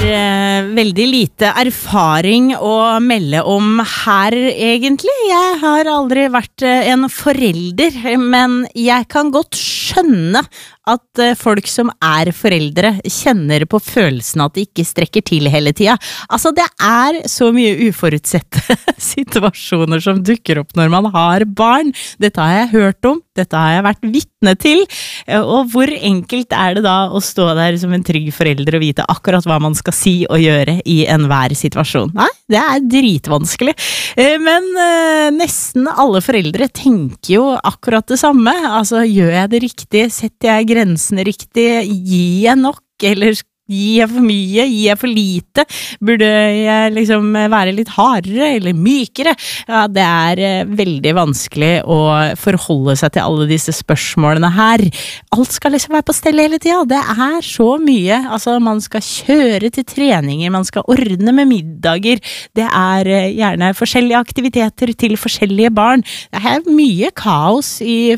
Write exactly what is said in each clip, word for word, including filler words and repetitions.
eh, veldig lite erfaring å melde om her, egentlig. Jeg har aldri vært eh, en forelder, men jeg kan godt skjønne at eh, folk som er foreldre kjenner på følelsen at de ikke strekker til hele tida. Altså, det er så mye uforutsette situasjoner som dukker opp når man har barn. Dette har jeg hørt om, dette har jeg vært vitne til, og hvor enkelt er det da å stå der som en trygg forelder og vite akkurat hva man skal si og gjøre i enhver situasjon? Nei, det er dritvanskelig. Men nesten alle foreldre tenker jo akkurat det samme. Altså, gjør jeg det riktig? Setter jeg grensene riktig? Gir jeg nok? Eller gir jeg for mye? Gir jeg for lite? Burde jeg liksom være litt hardere eller mykere? Ja, det er veldig vanskelig å forholde seg til alle disse spørsmålene her. Alt skal liksom være på stell hele tiden. Det er så mye. Altså, man skal kjøre til treninger, man skal ordne med middager. Det er gjerne forskjellige aktiviteter til forskjellige barn. Det er mye kaos i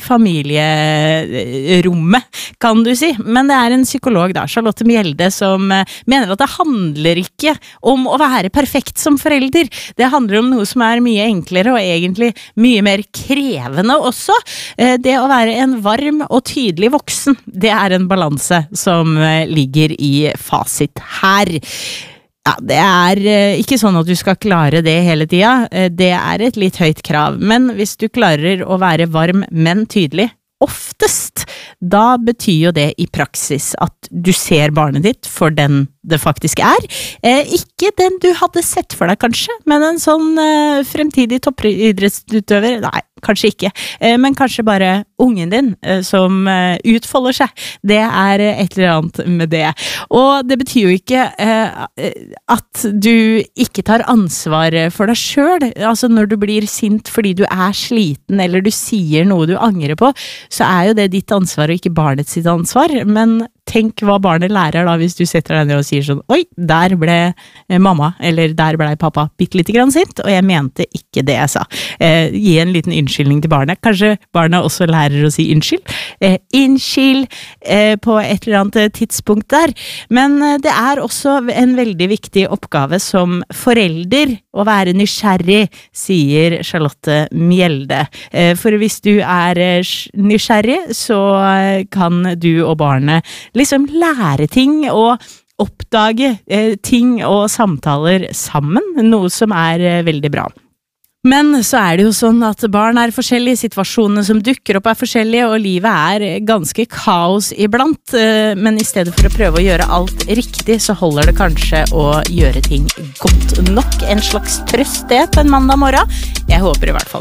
familierommet, kan du si. Men det er en psykolog da, Charlotte Mjelde, som mener at det handler ikke om å være perfekt som forelder. Det handler om noe som er mye enklere og egentlig mye mer krevende også. Det å være en varm og tydelig voksen, det er en balanse som ligger i fasit her. Ja, det er ikke sånn at du skal klare det hele tida. Det er et litt høyt krav, men hvis du klarer å være varm, men tydelig, oftest, da betyr jo det i praksis at du ser barnet ditt for den det faktisk er. Eh, ikke den du hadde sett for deg kanskje, men en sånn eh, fremtidig toppidrettsutøver, nei, kanskje ikke, eh, men kanskje bare ungen din eh, som eh, utfolder seg. Det er eh, et eller annet med det. Og det betyr jo ikke eh, at du ikke tar ansvar for deg selv. Altså når du blir sint fordi du er sliten, eller du sier noe du angrer på, så er jo det ditt ansvar og ikke barnets sitt ansvar, men tenk hva barnet lærer da hvis du setter deg ned og sier sånn, oi, der ble mamma, eller der ble pappa bitte litt grann sint, og jeg mente ikke det jeg sa. Eh, gi en liten unnskyldning til barnet. Kanskje barnet også lærer å si unnskyld. Eh, unnskyld eh, på et eller annet tidspunkt der. Men eh, det er også en veldig viktig oppgave som forelder å være nysgjerrig, sier Charlotte Mjelde. Eh, for hvis du er eh, nysgjerrig, så eh, kan du og barnet liksom lære ting og oppdage eh, ting og samtaler sammen, noe som er eh, veldig bra. Men så er det jo sånn at barn er forskjellige, situasjonene som dukker opp er forskjellige, og livet er ganske kaos iblant, eh, men i stedet for å prøve å gjøre alt riktig, så holder det kanskje å gjøre ting godt nok. En slags trøst det på en mandag morgen. Jeg håper i hvert fall